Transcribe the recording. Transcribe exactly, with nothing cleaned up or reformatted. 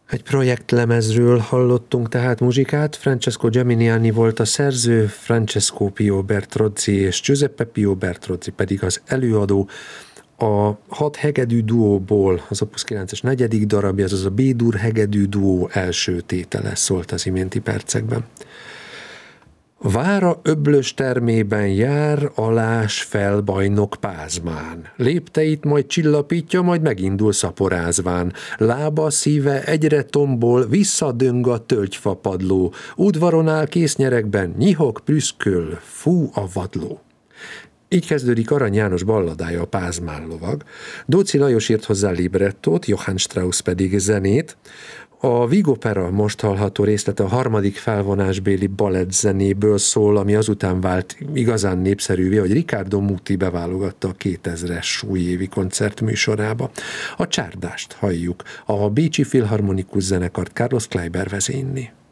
Egy projektlemezről hallottunk tehát muzsikát, Francesco Geminiani volt a szerző, Francesco Pio Bertrozzi és Giuseppe Pio Bertrozzi pedig az előadó. A hat hegedű duóból az Opus kilences negyedik darabja, azaz a B-dur hegedű duó első tétele szólt az iménti percekben. Vára öblös termében jár, alás fel bajnok Pázmán. Lépteit majd csillapítja, majd megindul szaporázván. Lába, szíve egyre tombol, visszadöng a tölgyfa padló. Udvaron áll késznyerekben, nyihog, prüszköl, fú a vadló. Így kezdődik Arany János balladája, a Pázmán lovag. Dóczy Lajos írt hozzá librettót, Johann Strauss pedig zenét. A Vígopera most hallható részlete a harmadik felvonásbéli balett zenéből szól, ami azután vált igazán népszerűvé, hogy Riccardo Muti beválogatta a kétezres újévi koncertműsorába. A Csárdást halljuk, a Bécsi Filharmonikus Zenekart Carlos Kleiber vezényli.